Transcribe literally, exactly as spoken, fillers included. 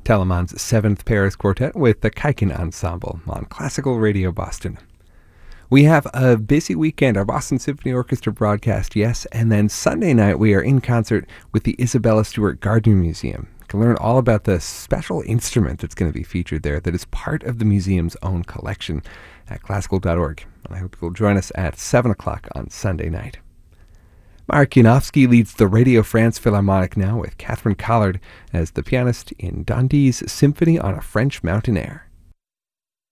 Telemann's Seventh Paris Quartet with the Kaiken Ensemble on Classical Radio Boston. We have a busy weekend, our Boston Symphony Orchestra broadcast, yes, and then Sunday night we are in concert with the Isabella Stewart Gardner Museum. You can learn all about the special instrument that's going to be featured there that is part of the museum's own collection at classical dot org. And I hope you'll join us at seven o'clock on Sunday night. Mark Yanofsky leads the Radio France Philharmonic now with Catherine Collard as the pianist in Dundee's Symphony on a French Mountain Air.